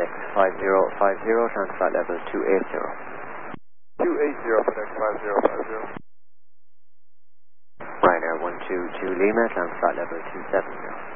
FedEx 5050, transport level 280. 280, FedEx 5050. Ryanair 122 Lima, transport level 270.